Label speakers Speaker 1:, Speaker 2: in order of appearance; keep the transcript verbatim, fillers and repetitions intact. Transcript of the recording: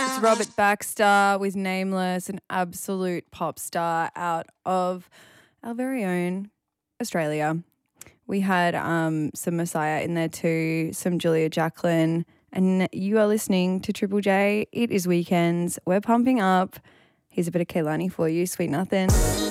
Speaker 1: It's Robert Baxter with Nameless, an absolute pop star out of our very own Australia. We had um, some Messiah in there too, some Julia Jacqueline, and you are listening to Triple J. It is weekends. We're pumping up. Here's a bit of Kehlani for you, Sweet Nothing.